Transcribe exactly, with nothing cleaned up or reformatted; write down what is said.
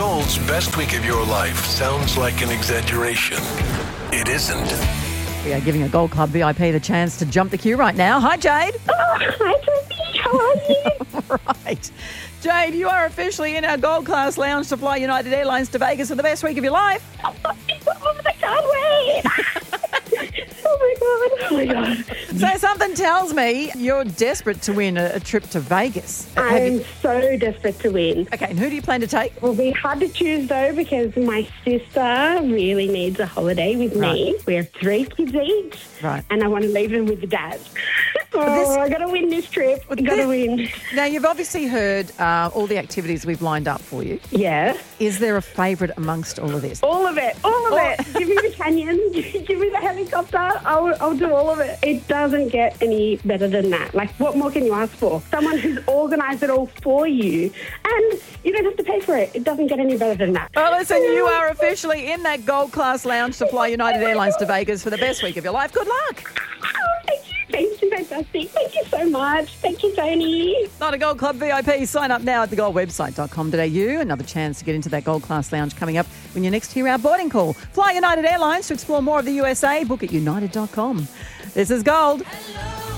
Gold's best week of your life sounds like an exaggeration. It isn't. We are giving a Gold Club V I P the chance to jump the queue right now. Hi, Jade. Oh, hi, Sophie. How are you? Right. Jade, you are officially in our Gold Class Lounge to fly United Airlines to Vegas for the best week of your life. Oh, I can't wait. Oh, my God. Oh, my God. So something tells me you're desperate to win a, a trip to Vegas. Have I'm you- so desperate to win. Okay, and who do you plan to take? It will be hard to choose, though, because my sister really needs a holiday with me. Right. We have three kids each. Right. And I want to leave them with the dad. Oh, this- I got to win this trip. I got to this- win. Now, you've obviously heard uh, all the activities we've lined up for you. Yeah. Is there a favourite amongst all of this? All of it. All of Oh. it. Give me the canyon. Give me the helicopter. I'll, I'll do all of it. It doesn't get any better than that. Like, what more can you ask for? Someone who's organised it all for you. And you don't have to pay for it. It doesn't get any better than that. Well, listen, you are officially in that Gold Class Lounge to fly United Airlines to Vegas for the best week of your life. Good luck. Oh, thank you. Thank you, fantastic. Thank you so much. Thank you, Tony. Not a Gold Club V I P. Sign up now at the gold website dot com dot a u. Another chance to get into that Gold Class Lounge coming up when you next hear our boarding call. Fly United Airlines to explore more of the U S A. Book at united dot com. This is Gold. Hello.